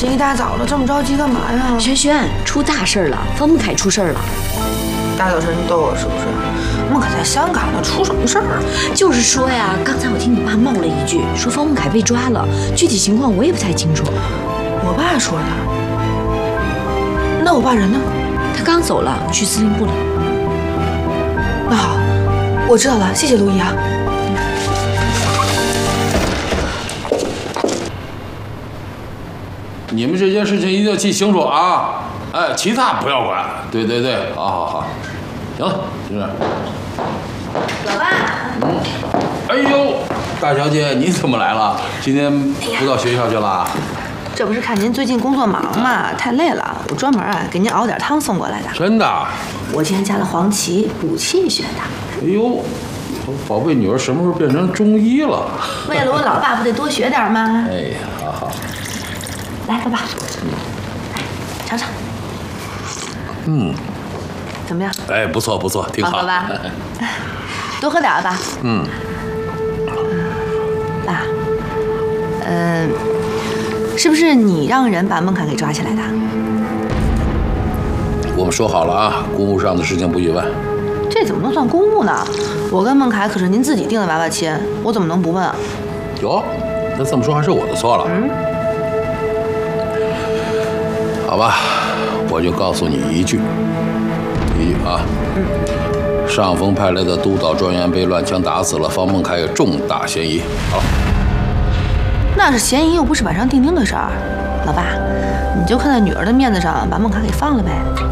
这一大早的这么着急干嘛呀？ 轩轩，出大事了，方梦凯出事了。 大早晨你逗我是不是？孟凯在香港呢，出什么事儿了？ 就是说呀，刚才我听你爸冒了一句，说方梦凯被抓了，具体情况我也不太清楚。 我爸说的。那我爸人呢？ 他刚走了，去司令部了。 那好，我知道了，谢谢陆毅啊。 你们这件事情一定要记清楚啊！哎，其他不要管。对对对，好，行了，就这样。 老爸。 哎呦，大小姐，你怎么来了？今天不到学校去了？ 这不是看您最近工作忙嘛，太累了，我专门给您熬点汤送过来的。 真的？ 我今天加了黄芪，补气血的。 哎呦，我宝贝女儿什么时候变成中医了？ 为了我老爸，不得多学点吗？ 哎呀，好。 来，爸爸，尝尝。怎么样？ 哎，不错，挺好。 好吧，多喝点吧。爸，是不是你让人把孟凯给抓起来的？ 我们说好了啊，公务上的事情不议外。 这怎么能算公务呢？我跟孟凯可是您自己定的娃娃亲，我怎么能不问啊？ 哟，那这么说还是我的错了。好吧，我就告诉你一句啊，上峰派来的督导专员被乱枪打死了，方孟凯有重大嫌疑。好了， 那是嫌疑，又不是板上钉钉的事儿。老爸，你就看在女儿的面子上，把孟凯给放了呗。